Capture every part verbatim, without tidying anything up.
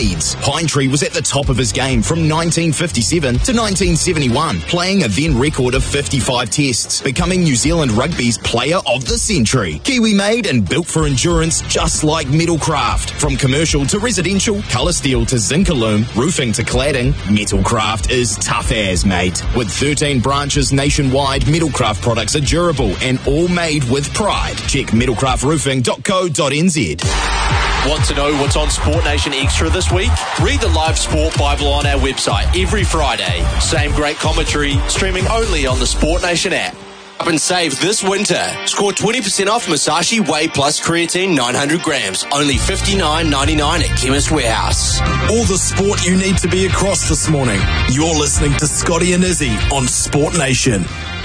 Leeds. Pinetree was at the top of his game from nineteen fifty-seven to nineteen seventy-one, playing a then record of fifty-five tests, becoming New Zealand Rugby's Player of the Century. Kiwi-made and built for endurance, just like Metalcraft. From commercial to residential, colour steel to Zincalume, roofing to cladding, Metalcraft is tough as, mate. With thirteen branches nationwide, Metalcraft products are durable and all made with pride. Check metalcraft roofing dot co dot n z. Want to know what's on Sport Nation Extra this week? Read the live Sport Bible on our website every Friday. Same great commentary, streaming only on the Sport Nation app. Up and save this winter. Score twenty percent off Musashi Whey Plus Creatine nine hundred grams. Only fifty-nine ninety-nine at Chemist Warehouse. All the sport you need to be across this morning. You're listening to Scotty and Izzy on Sport Nation.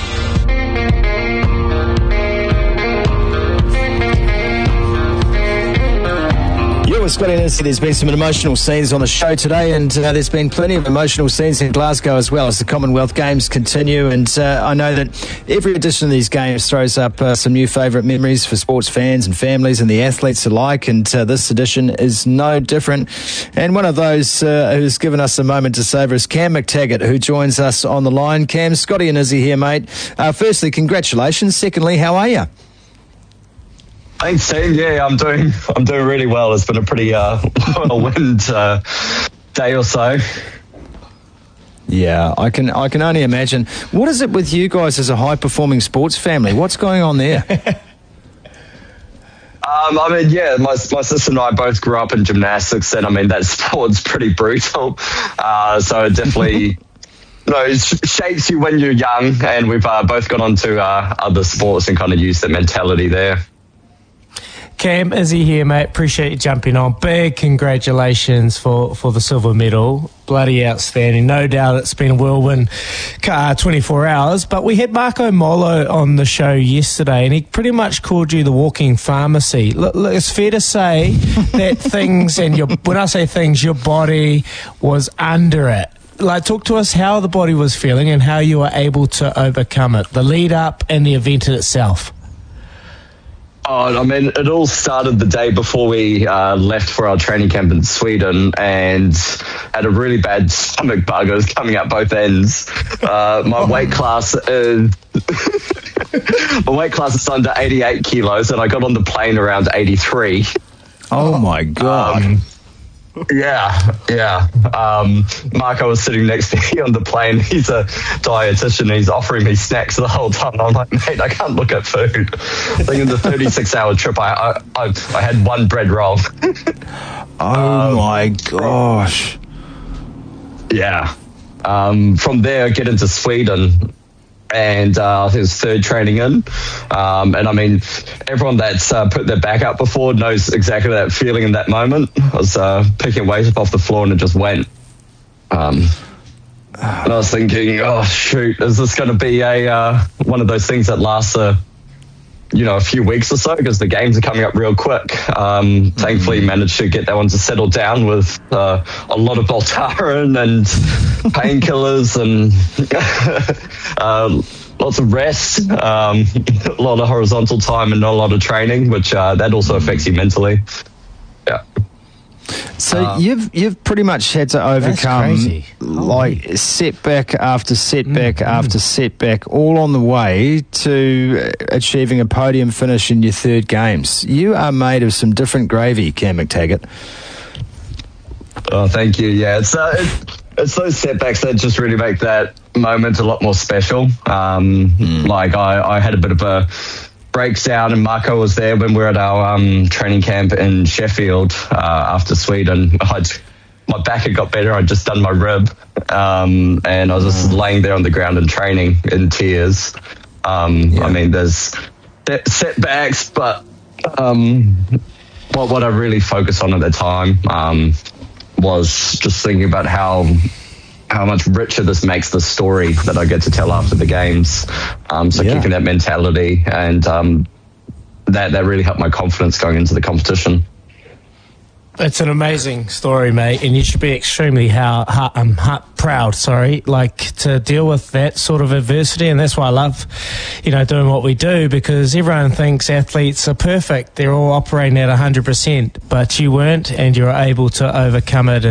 With Scotty and Izzy, there's been some emotional scenes on the show today, and uh, there's been plenty of emotional scenes in Glasgow as well as the Commonwealth Games continue. And uh, I know that every edition of these games throws up uh, some new favourite memories for sports fans and families and the athletes alike, and uh, this edition is no different. And one of those uh, who's given us a moment to savour is Cam McTaggart, who joins us on the line. Cam, Scotty and Izzy here, mate. Uh, firstly, congratulations. Secondly, how are you? Thanks, team. Yeah, I'm doing. I'm doing really well. It's been a pretty uh, whirlwind uh, day or so. Yeah, I can. I can only imagine. What is it with you guys as a high-performing sports family? What's going on there? Um, I mean, yeah, my my sister and I both grew up in gymnastics, and I mean that sport's pretty brutal. Uh, so it definitely. No, it shapes you when you're young, and we've uh, both gone on to uh, other sports and kind of used that mentality there. Cam, Izzy here, mate. Appreciate you jumping on. Big congratulations for, for the silver medal. Bloody outstanding. No doubt it's been a whirlwind uh, twenty-four hours. But we had Marco Molo on the show yesterday, and he pretty much called you the walking pharmacy. Look, look, it's fair to say that things, and your when I say things, your body was under it. Like, talk to us how the body was feeling and how you were able to overcome it, the lead up and the event in itself. Oh, I mean, it all started the day before we uh, left for our training camp in Sweden, and had a really bad stomach bug. It was coming out both ends. Uh, my weight class is my weight class is under eighty-eight kilos, and I got on the plane around eighty-three. Oh my god! Um, Yeah, yeah. Um, Marco was sitting next to me on the plane. He's a dietitian. And he's offering me snacks the whole time. I'm like, mate, I can't look at food. I think in the thirty-six hour trip, I I, I, I had one bread roll. Oh um, my gosh. Yeah. Um, from there, I get into Sweden. And uh, I think it was third training in. Um, and I mean, everyone that's uh, put their back up before knows exactly that feeling in that moment. I was uh, picking weight up off the floor and it just went. Um, and I was thinking, oh, shoot, is this going to be a uh, one of those things that lasts a, you know, a few weeks or so? Because the games are coming up real quick. Um, mm-hmm. Thankfully, managed to get that one to settle down with uh, a lot of Voltaren and painkillers and uh, lots of rest, um, a lot of horizontal time and not a lot of training, which uh, that also affects you mentally. Yeah. So um, you've you've pretty much had to overcome like setback after setback mm, after mm. setback, all on the way to achieving a podium finish in your third games. You are made of some different gravy, Cam McTaggart. Oh, thank you. Yeah, it's uh, it, it's those setbacks that just really make that moment a lot more special. Um, mm. Like I, I had a bit of a breaks down, and Marco was there when we were at our um, training camp in Sheffield uh, after Sweden. I'd, my back had got better. I'd just done my rib, um, and I was just mm. laying there on the ground and training in tears. Um, yeah. I mean, there's setbacks, but um, what, what I really focused on at the time um, was just thinking about how how much richer this makes the story that I get to tell after the games. Um, so yeah. Keeping that mentality, and um, that, that really helped my confidence going into the competition. It's an amazing story, mate, and you should be extremely how, how, um, how proud, sorry, like to deal with that sort of adversity, and that's why I love, you know, doing what we do, because everyone thinks athletes are perfect. They're all operating at one hundred percent, but you weren't, and you were able to overcome it.